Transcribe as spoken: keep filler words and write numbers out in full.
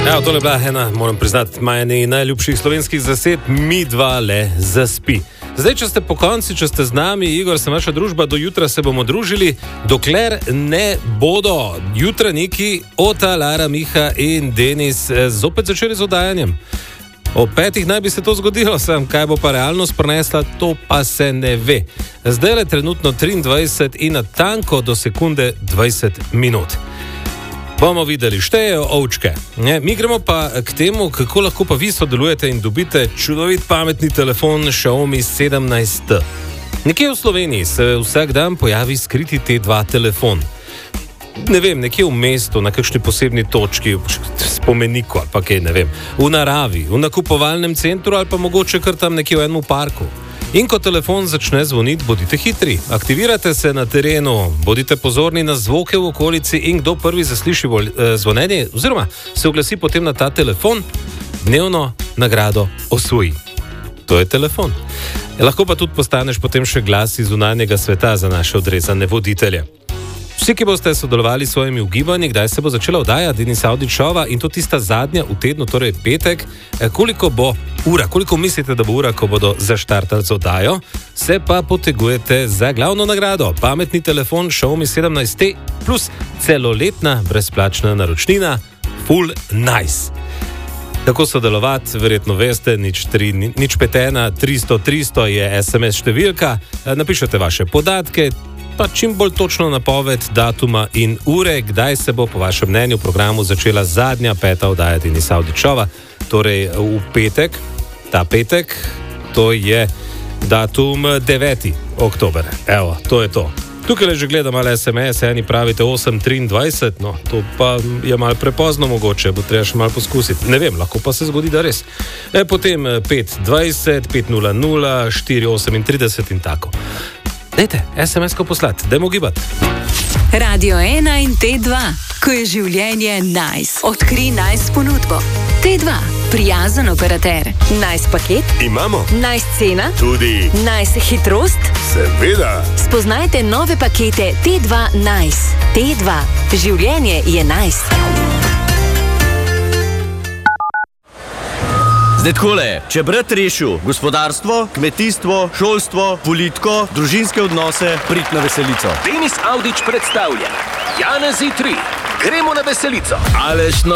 Ja, tole je bila ena, moram priznati, majeni najljubših slovenskih zased, Mi dva le zaspi. Zdaj, če ste po konci, če ste z nami, Igor, sem vaša družba, do jutra se bomo družili, dokler ne bodo jutranjiki Ota, Lara, Miha in Denis zopet začeli z oddajanjem. O petih naj bi se to zgodilo, sem, kaj bo pa realnost prinesla, to pa se ne ve. Zdaj je trenutno triindvajset in natanko do sekunde dvajset minut. Bomo videli, štejejo ovčke. Ne, mi gremo pa k temu, kako lahko pa vi sodelujete in dobite čudovit pametni telefon Xiaomi sedemnajst T. Nekje v Sloveniji se vsak dan pojavi skriti T dva telefon. Ne vem, nekje v mestu, na kakšni posebni točki, spomeniku ali pa kaj, ne vem, v naravi, v nakupovalnem centru ali pa mogoče kar tam nekje v enem parku. In ko telefon začne zvoniti, bodite hitri, aktivirate se na terenu, bodite pozorni na zvoke v okolici in kdo prvi zasliši zvonjenje oziroma se oglasi potem na ta telefon, dnevno nagrado osvoji. To je telefon. E, lahko pa tudi postaneš potem še glas iz zunanjega sveta za naše odrezane voditelje. Vsi, ki boste sodelovali s svojimi ugibanji, kdaj se bo začela oddaja Denis Avdićova in to tista zadnja v tednu, torej petek, koliko bo ura, koliko mislite, da bo ura, ko bodo zaštartali z oddajo, se pa potegujete za glavno nagrado. Pametni telefon Xiaomi sedemnajst T plus celoletna brezplačna naročnina Full Nice. Kako sodelovati, verjetno veste, nič, tri, nič pet ena tristo tristo je es em es številka, napišete vaše podatke, pa čim bolj točno napoved datuma in ure, kdaj se bo po vašem mnenju programu začela zadnja peta oddaja Denisa Avdićova, torej v petek, ta petek, to je datum deveti oktober. Evo, to je to. Tukaj že gledam malo es em es, eni pravite osem triindvajset, no, to pa je malo prepozno mogoče, bo treba še malo poskusiti. Ne vem, lahko pa se zgodi, da res. E, potem pet dvajset, pet nula nula, štiri osemintrideset in tako. Dajte, es em es-ko poslati, dajmo gibati. Radio ena in T dva, ko je življenje nice. Odkri nice ponudbo. T dva, prijazen operater. Nice paket? Imamo. Nice cena? Tudi. Nice hitrost? Seveda. Spoznajte nove pakete T dva Nice. T dva, življenje je nice. Zdaj takole, če brat rešil gospodarstvo, kmetijstvo, šolstvo, politiko, družinske odnose, prid na veselico. Denis Avdić predstavlja Janezi tri. Gremo na veselico. Aleš no.